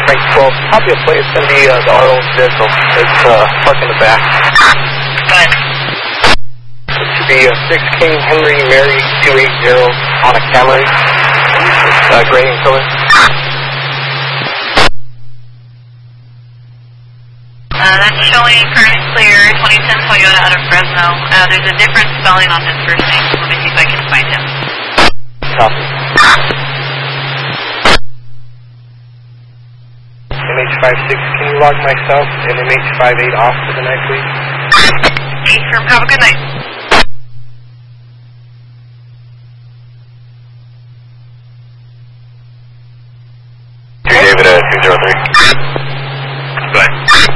Frank 12. Copy of plate. It's going to be the RO vehicle. It's parked in the back. Good. It should be 6 King Henry Mary 280 on a Camry. It's gray in color. That's showing current clear, 2010 Toyota out of Fresno. There's a different spelling on his first name. Let me see if I can find him. Copy. MH56, can you log myself and MH58 off for the night, please? Affirm, have a good night. David at 203. Good.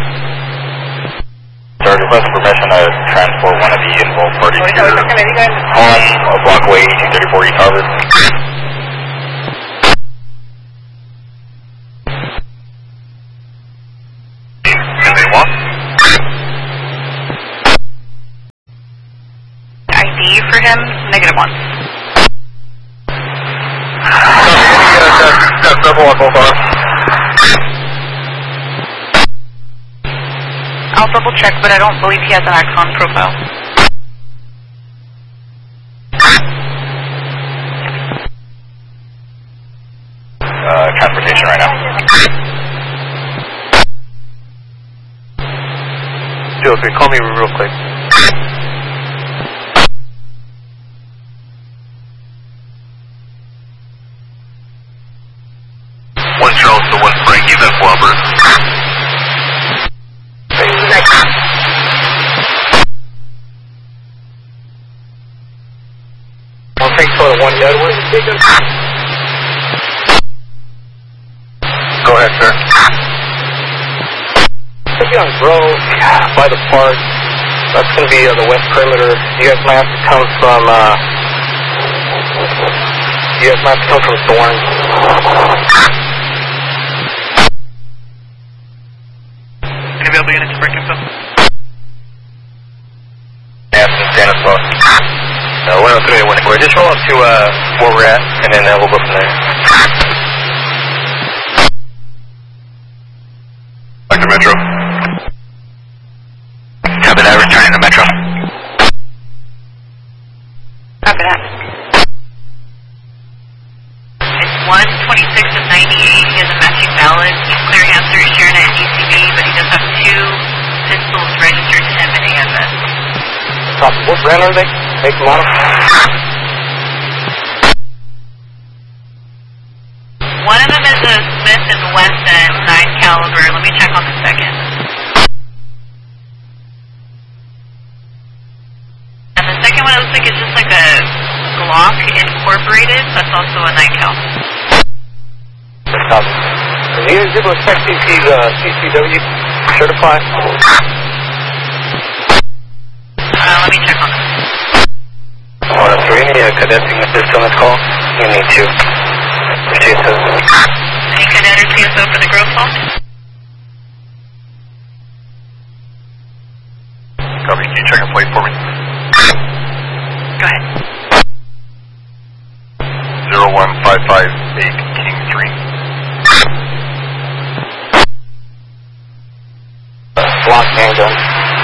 Sir, request permission to transport one of the involved parties to your home, Blockway 1834 East Harvard. And they walk? ID for him, -1. Double walk both off. I'll double check, but I don't believe he has an Axon profile. Transportation right now. Okay, call me real quick. One Charles to one Frank, you have Whopper. One Frank for one Edward. Go ahead, sir. Should be on Grove by the park. That's going to be the west perimeter. You guys might have to come from. Thorn. Available units for info. Yeah, San Antonio. 103 to 1. Just roll up to where we're at, and then we'll go from there. Back to Metro. Copy that, returning to Metro. Copy that. It's 126 of 98. He has a matching ballot. He's clear answer, sharing at DCB, but he does have 2 pistols registered to him at AFS. What brand are they? Make them on. One of them is a Smith & Wesson 9 caliber. Let me check on the second. And the second one, it looks like it's just like a Glock incorporated. That's also a 9 cal. Stop. Are you able to check CC's CCW certified? Let me check on this. 103, any cadetting assist on this call? You need to. Any cadet or CSO for the Grove call? Copy, can you check a plate for me? Go ahead. 01558 King 3. Block handgun.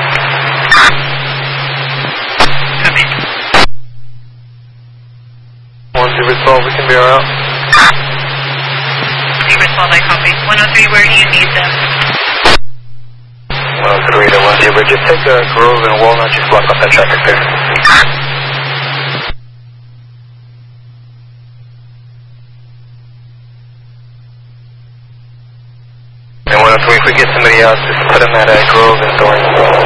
Copy. 112, we can be around. 12, I copy. 103, where do you need them? 103 to 10, just take Grove and Walnut, just block off that traffic there. And 103, if we get somebody else, just put them at Grove and Thorn.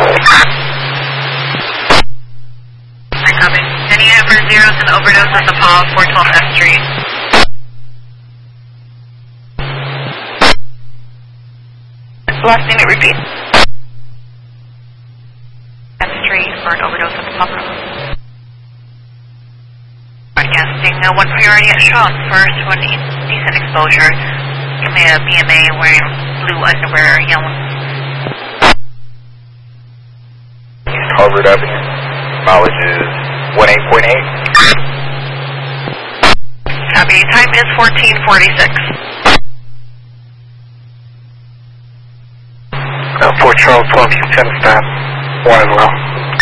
I copy. Any ever zeros and overdose at the Paul 412 F Street? Last unit, repeat. F Street for an overdose at the Pop Room. Broadcasting, one priority at Sean. First, one decent exposure. Give me a BMA wearing blue underwear, yellow. Harvard Avenue. Mileage is 18.8. Copy. Time is 14:46. Fort Charles 12, you 10 staff. 1 as well.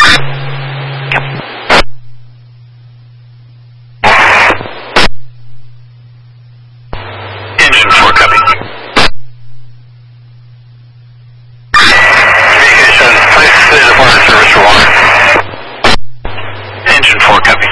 Engine 4, copy. Communication, place is a part of service for 1. Engine 4, copy.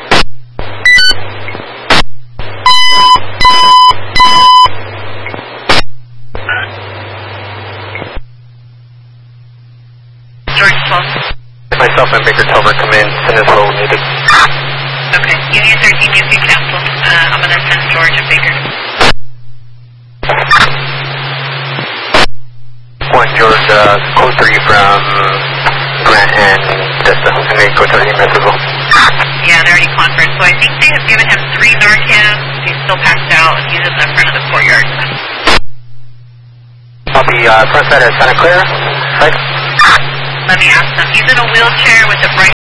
George 12. Myself and Baker Tover come in, send us what needed. Okay, Union 13, you can cancel. I'm going to send George and Baker. 1 George, code 3 from Grant and Desta, and they code 3 EMS as well. Yeah, they're already conferred. So I think they have given him 3 Narcan. He's still passed out. He's in the front of the courtyard. Copy, front side of Santa Clara, right? Let me ask him. He's in a wheelchair with a bright